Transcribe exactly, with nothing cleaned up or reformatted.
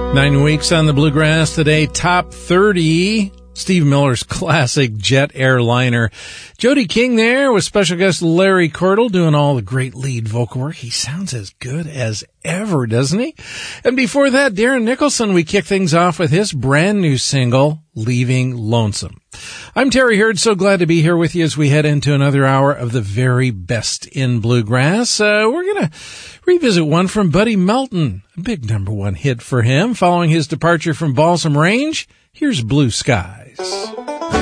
Nine weeks on the Bluegrass today, top thirty, Steve Miller's classic Jet Airliner. Jody King there with special guest Larry Cordell doing all the great lead vocal work. He sounds as good as ever, doesn't he? And before that, Darren Nicholson, we kick things off with his brand new single, Leaving Lonesome. I'm Terry Hurd, so glad to be here with you as we head into another hour of the very best in bluegrass. Uh, we're going to revisit one from Buddy Melton, a big number one hit for him following his departure from Balsam Range. Here's Blue Skies.